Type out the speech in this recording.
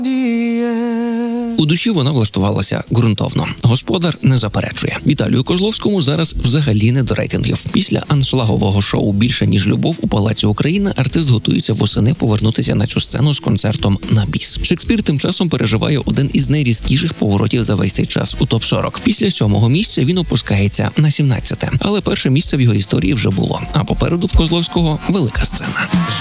У душі вона влаштувалася ґрунтовно. Господар не заперечує. Віталію Козловському зараз взагалі не до рейтингів. Після аншлагового шоу «Більше, ніж любов» у Палаці України артист готується восени повернутися на цю сцену з концертом на біс. Шекспір тим часом переживає один із найрізкіших поворотів за весь цей час у топ-40. Після 7-го місця він опускається на 17-те. Але перше місце в його історії вже було. А попереду в Козловського велика сцена.